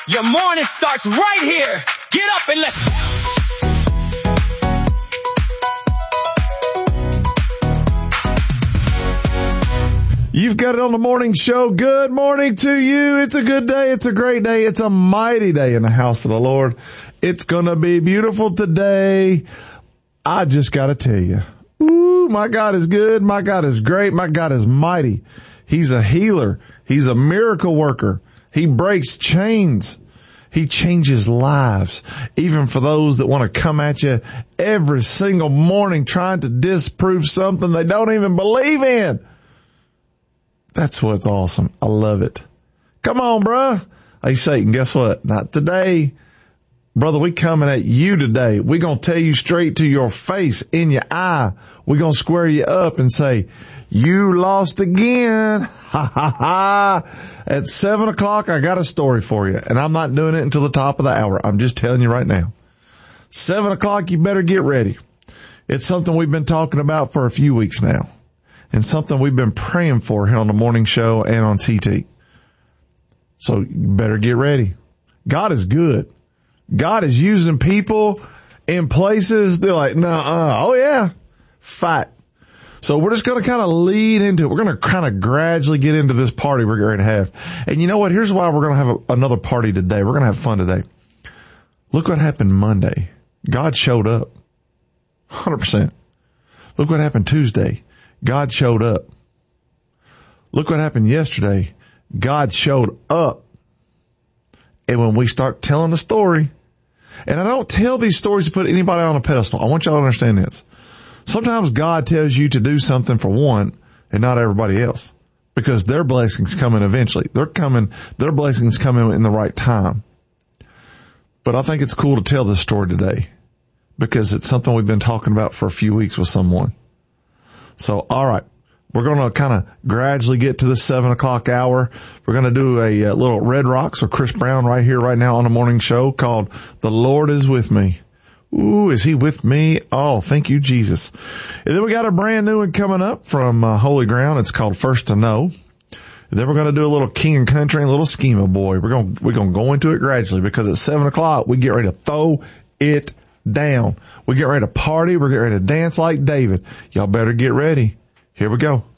Your morning starts right here. Get up and let's... You've got it on the morning show. Good morning to you. It's a good day. It's a great day. It's a mighty day in the house of the Lord. It's going to be beautiful today. I just got to tell you. Ooh, my God is good. My God is great. My God is mighty. He's a healer. He's a miracle worker. He breaks chains. He changes lives. Even for those that want to come at you every single morning trying to disprove something they don't even believe in. That's what's awesome. I love it. Come on, bruh. Hey, Satan, guess what? Not today. Brother, we coming at you today. We're going to tell you straight to your face, in your eye. We're going to square you up and say, you lost again. Ha, ha, ha. At 7 o'clock, I got a story for you. And I'm not doing it until the top of the hour. I'm just telling you right now. 7 o'clock, you better get ready. It's something we've been talking about for a few weeks now. And something we've been praying for here on the morning show and on TT. So you better get ready. God is good. God is using people in places they're like, oh yeah, fight. So we're just going to kind of lead into it. We're going to kind of gradually get into this party we're going to have. And you know what? Here's why we're going to have another party today. We're going to have fun today. Look what happened Monday. God showed up. 100%. Look what happened Tuesday. God showed up. Look what happened yesterday. God showed up. And when we start telling the story, and I don't tell these stories to put anybody on a pedestal. I want y'all to understand this. Sometimes God tells you to do something for one and not everybody else, because their blessings coming eventually. Their blessings coming in the right time. But I think it's cool to tell this story today because it's something we've been talking about for a few weeks with someone. So, all right, we're going to kind of gradually get to the 7 o'clock hour. We're going to do a little Red Rocks or Chris Brown right here, right now on the morning show called The Lord is With Me. Ooh, is he with me? Oh, thank you, Jesus. And then we got a brand new one coming up from Holy Ground. It's called First to Know. And then we're going to do a little King and Country and a little Schema Boy. We're going to go into it gradually because at 7 o'clock we get ready to throw it down. We get ready to party. We're getting ready to dance like David. Y'all better get ready. Here we go.